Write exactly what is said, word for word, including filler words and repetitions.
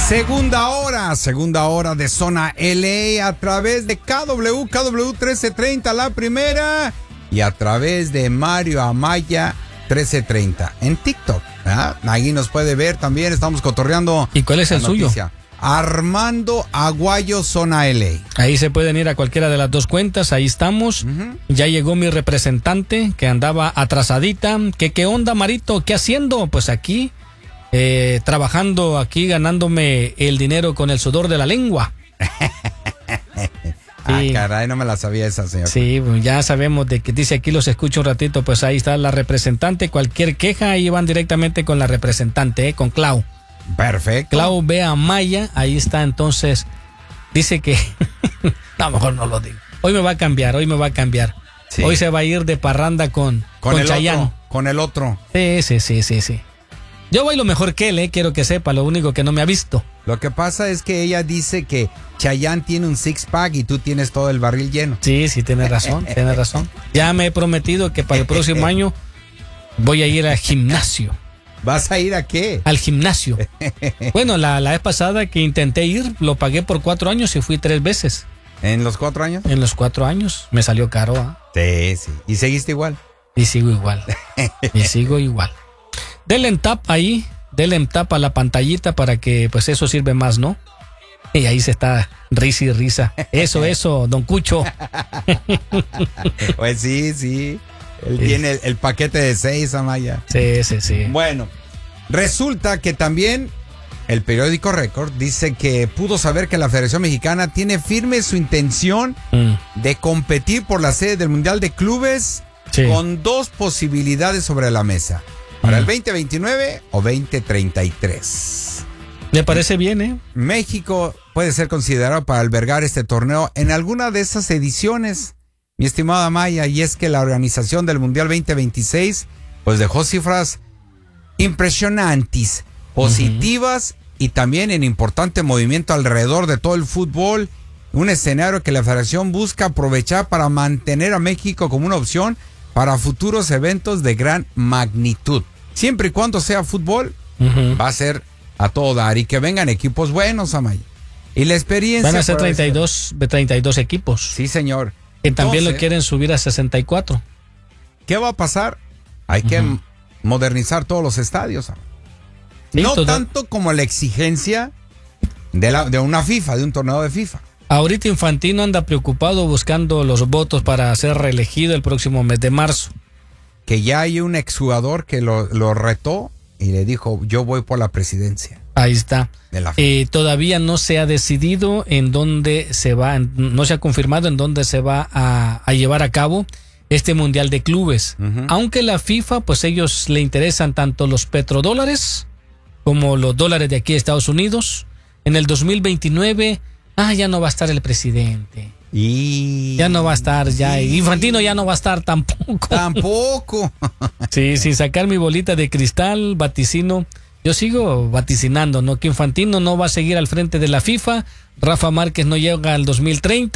Segunda hora, segunda hora de Zona L A a través de K W, K W trece treinta, la primera, y a través de Mario Amaya trece treinta en TikTok. ¿Ah? Ahí nos puede ver también, estamos cotorreando. ¿Y cuál es el suyo? Armando Aguayo, Zona L A. Ahí se pueden ir a cualquiera de las dos cuentas, ahí estamos. Uh-huh. Ya llegó mi representante que andaba atrasadita. ¿Qué, qué onda, Marito? ¿Qué haciendo? Pues aquí, eh, trabajando aquí, ganándome el dinero con el sudor de la lengua. Ah, sí. Caray, no me la sabía esa, señor. Sí, ya sabemos de que dice aquí, los escucho un ratito, pues ahí está la representante. Cualquier queja, ahí van directamente con la representante, ¿eh? Con Clau. Perfecto. Clau B. Amaya, ahí está, entonces, dice que, no, mejor no lo digo. Hoy me va a cambiar, hoy me va a cambiar. Sí. Hoy se va a ir de parranda con, con, con el Chayanne. Otro, con el otro. Sí, sí, sí, sí, sí. Yo bailo mejor que él, eh, quiero que sepa, lo único que no me ha visto. Lo que pasa es que ella dice que Chayanne tiene un six pack y tú tienes todo el barril lleno. Sí, sí, tienes razón, tienes razón. Ya me he prometido que para el próximo año voy a ir al gimnasio. ¿Vas a ir a qué? Al gimnasio. Bueno, la, la vez pasada que intenté ir, lo pagué por cuatro años y fui tres veces. ¿En los cuatro años? En los cuatro años. Me salió caro, ¿eh? Sí, sí. ¿Y seguiste igual? Y sigo igual. Y sigo igual. Denle en tap ahí, denle en tap a la pantallita para que pues eso sirve más, ¿no? Y ahí se está risa y risa. Eso, eso, don Cucho. Pues sí, sí. Él sí. Tiene el, el paquete de seis, Amaya. Sí, sí, sí. Bueno, resulta que también el periódico Récord dice que pudo saber que la Federación Mexicana tiene firme su intención mm. de competir por la sede del Mundial de Clubes, sí, con dos posibilidades sobre la mesa. Para mm. el veinte veintinueve o veinte treinta y tres. Me parece bien, ¿eh? México puede ser considerado para albergar este torneo en alguna de esas ediciones, mi estimada Maya, y es que la organización del Mundial veinte veintiséis pues dejó cifras impresionantes, positivas, uh-huh, y también en importante movimiento alrededor de todo el fútbol, un escenario que la Federación busca aprovechar para mantener a México como una opción para futuros eventos de gran magnitud. Siempre y cuando sea fútbol, uh-huh, va a ser a todo dar y que vengan equipos buenos, Amaya. Y la experiencia... Van a ser treinta y dos, treinta y dos equipos. Sí, señor. Que también Entonces, lo quieren subir a sesenta y cuatro. ¿Qué va a pasar? Hay uh-huh, que modernizar todos los estadios. Sí, no todo... tanto como la exigencia de, la, de una FIFA, de un torneo de FIFA. Ahorita Infantino anda preocupado buscando los votos para ser reelegido el próximo mes de marzo. Que ya hay un exjugador que lo, lo retó y le dijo, yo voy por la presidencia. Ahí está. Eh, todavía no se ha decidido en dónde se va, no se ha confirmado en dónde se va a, a llevar a cabo este Mundial de Clubes. Uh-huh. Aunque la FIFA, pues ellos le interesan tanto los petrodólares como los dólares de aquí de Estados Unidos. En el dos mil veintinueve, ah, ya no va a estar el presidente. Y... Ya no va a estar, ya. Y... Infantino ya no va a estar tampoco. Tampoco. Sí, sin sacar mi bolita de cristal, vaticino. Yo sigo vaticinando, ¿no? Que Infantino no va a seguir al frente de la FIFA. Rafa Márquez no llega al dos mil treinta.